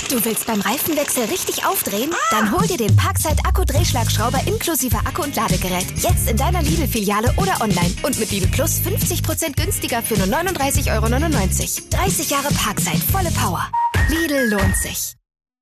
Du willst beim Reifenwechsel richtig aufdrehen? Dann hol dir den Parkside Akku-Drehschlagschrauber inklusive Akku und Ladegerät. Jetzt in deiner Lidl-Filiale oder online. Und mit Lidl Plus 50% günstiger für nur 39,99 €. 30 Jahre Parkside, volle Power. Lidl lohnt sich.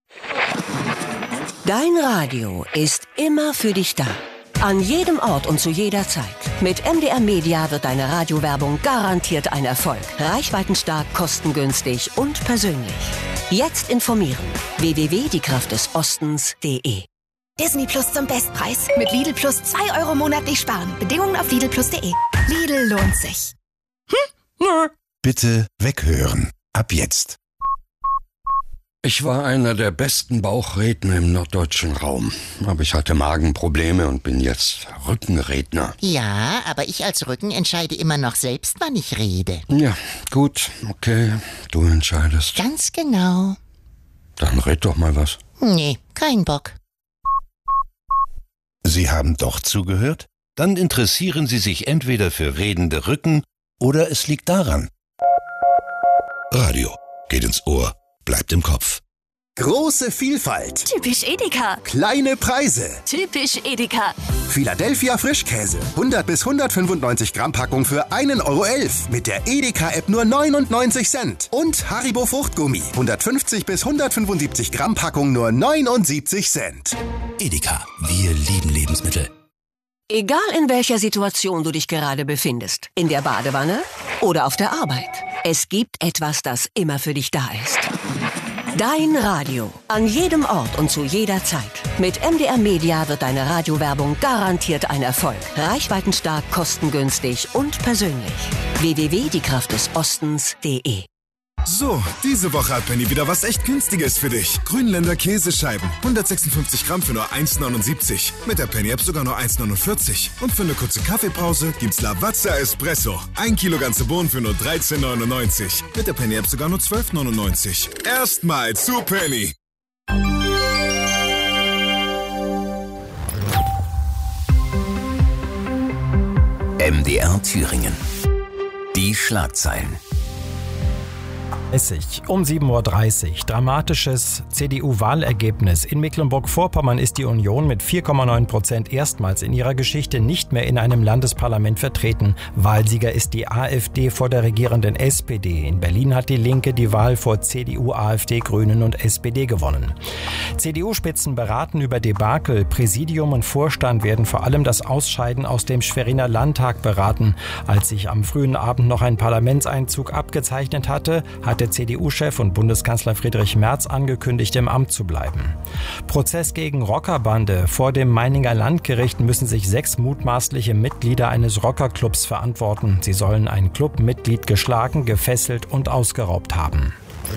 Dein Radio ist immer für dich da. An jedem Ort und zu jeder Zeit. Mit MDR Media wird deine Radiowerbung garantiert ein Erfolg. Reichweitenstark, kostengünstig und persönlich. Jetzt informieren. www.diekraftdesostens.de. Disney Plus zum Bestpreis. Mit Lidl Plus 2 € monatlich sparen. Bedingungen auf lidlplus.de. Lidl lohnt sich. Bitte weghören. Ab jetzt. Ich war einer der besten Bauchredner im norddeutschen Raum. Aber ich hatte Magenprobleme und bin jetzt Rückenredner. Ja, aber ich als Rücken entscheide immer noch selbst, wann ich rede. Ja, gut, okay, du entscheidest. Ganz genau. Dann red doch mal was. Nee, kein Bock. Sie haben doch zugehört? Dann interessieren Sie sich entweder für redende Rücken oder es liegt daran. Radio geht ins Ohr, bleibt im Kopf. Große Vielfalt. Typisch Edeka. Kleine Preise. Typisch Edeka. Philadelphia Frischkäse. 100 bis 195 Gramm Packung für 1,11 € mit der Edeka-App nur 99 Cent. Und Haribo Fruchtgummi. 150 bis 175 Gramm Packung nur 79 Cent. Edeka, wir lieben Lebensmittel. Egal in welcher Situation du dich gerade befindest, in der Badewanne oder auf der Arbeit, es gibt etwas, das immer für dich da ist. Dein Radio. An jedem Ort und zu jeder Zeit. Mit MDR Media wird deine Radiowerbung garantiert ein Erfolg. Reichweitenstark, kostengünstig und persönlich. www.diekraftdesostens.de. So, diese Woche hat Penny wieder was echt Günstiges für dich. Grünländer Käsescheiben. 156 Gramm für nur 1,79. Mit der Penny-App sogar nur 1,49. Und für eine kurze Kaffeepause gibt's Lavazza Espresso. 1 Kilo ganze Bohnen für nur 13,99. Mit der Penny-App sogar nur 12,99. Erstmal zu Penny. MDR Thüringen. Die Schlagzeilen. Um 7:30 Uhr. Dramatisches CDU-Wahlergebnis. In Mecklenburg-Vorpommern ist die Union mit 4,9% erstmals in ihrer Geschichte nicht mehr in einem Landesparlament vertreten. Wahlsieger ist die AfD vor der regierenden SPD. In Berlin hat die Linke die Wahl vor CDU, AfD, Grünen und SPD gewonnen. CDU-Spitzen beraten über Debakel. Präsidium und Vorstand werden vor allem das Ausscheiden aus dem Schweriner Landtag beraten. Als sich am frühen Abend noch ein Parlamentseinzug abgezeichnet hatte, hat der CDU-Chef und Bundeskanzler Friedrich Merz angekündigt, im Amt zu bleiben. Prozess gegen Rockerbande. Vor dem Meininger Landgericht müssen sich 6 mutmaßliche Mitglieder eines Rockerclubs verantworten. Sie sollen ein Clubmitglied geschlagen, gefesselt und ausgeraubt haben.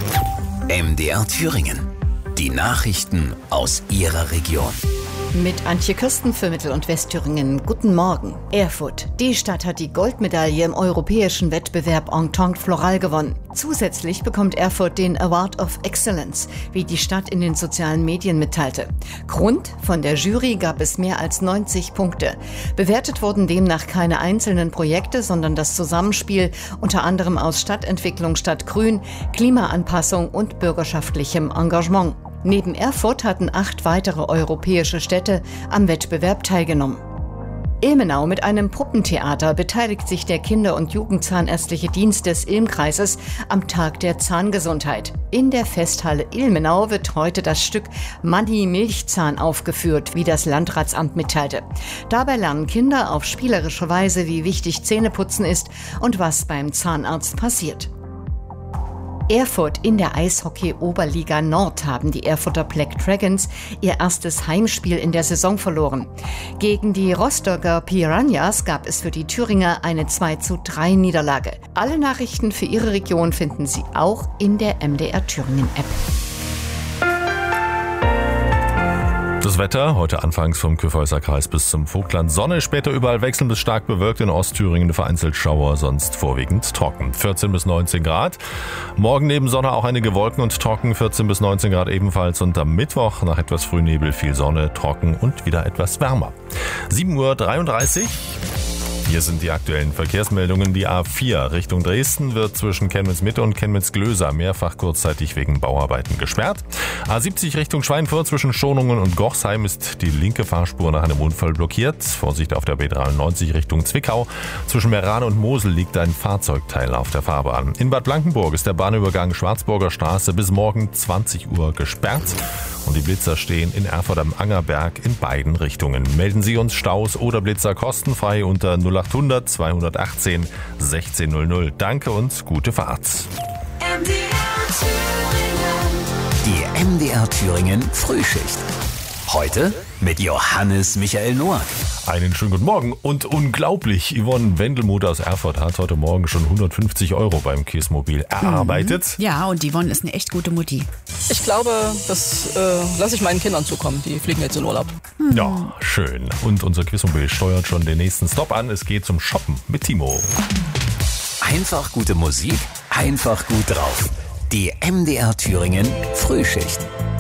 MDR Thüringen. Die Nachrichten aus Ihrer Region. Mit Antje Kirsten für Mittel- und Westthüringen. Guten Morgen. Erfurt. Die Stadt hat die Goldmedaille im europäischen Wettbewerb Entente Floral gewonnen. Zusätzlich bekommt Erfurt den Award of Excellence, wie die Stadt in den sozialen Medien mitteilte. Grund: von der Jury gab es mehr als 90 Punkte. Bewertet wurden demnach keine einzelnen Projekte, sondern das Zusammenspiel unter anderem aus Stadtentwicklung, Stadtgrün, Klimaanpassung und bürgerschaftlichem Engagement. Neben Erfurt hatten 8 weitere europäische Städte am Wettbewerb teilgenommen. Ilmenau. Mit einem Puppentheater beteiligt sich der Kinder- und Jugendzahnärztliche Dienst des Ilm-Kreises am Tag der Zahngesundheit. In der Festhalle Ilmenau wird heute das Stück Manni Milchzahn aufgeführt, wie das Landratsamt mitteilte. Dabei lernen Kinder auf spielerische Weise, wie wichtig Zähneputzen ist und was beim Zahnarzt passiert. Erfurt. In der Eishockey-Oberliga Nord haben die Erfurter Black Dragons ihr erstes Heimspiel in der Saison verloren. Gegen die Rostocker Piranhas gab es für die Thüringer eine 2:3 Niederlage. Alle Nachrichten für Ihre Region finden Sie auch in der MDR Thüringen App. Das Wetter, heute anfangs vom Kyffhäuser Kreis bis zum Vogtland. Sonne, später überall wechselnd bis stark bewölkt, in Ostthüringen vereinzelt Schauer, sonst vorwiegend trocken. 14 bis 19 Grad. Morgen neben Sonne auch einige Wolken und trocken, 14 bis 19 Grad ebenfalls. Und am Mittwoch nach etwas Frühnebel viel Sonne, trocken und wieder etwas wärmer. 7:33 Uhr. Hier sind die aktuellen Verkehrsmeldungen. Die A4 Richtung Dresden wird zwischen Chemnitz-Mitte und Chemnitz-Glöser mehrfach kurzzeitig wegen Bauarbeiten gesperrt. A70 Richtung Schweinfurt zwischen Schonungen und Gochsheim ist die linke Fahrspur nach einem Unfall blockiert. Vorsicht auf der B93 Richtung Zwickau. Zwischen Meran und Mosel liegt ein Fahrzeugteil auf der Fahrbahn. In Bad Blankenburg ist der Bahnübergang Schwarzburger Straße bis morgen 20 Uhr gesperrt. Und die Blitzer stehen in Erfurt am Angerberg in beiden Richtungen. Melden Sie uns Staus oder Blitzer kostenfrei unter 0800 218 1600. Danke und gute Fahrt. Die MDR Thüringen Frühschicht. Heute mit Johannes Michael Noack. Einen schönen guten Morgen und unglaublich, Yvonne Wendelmuth aus Erfurt hat heute Morgen schon 150 € beim Kiesmobil erarbeitet. Ja, und Yvonne ist eine echt gute Mutti. Ich glaube, das lasse ich meinen Kindern zukommen. Die fliegen jetzt in Urlaub. Ja, schön. Und unser Quizmobil steuert schon den nächsten Stop an. Es geht zum Shoppen mit Timo. Einfach gute Musik, einfach gut drauf. Die MDR Thüringen Frühschicht.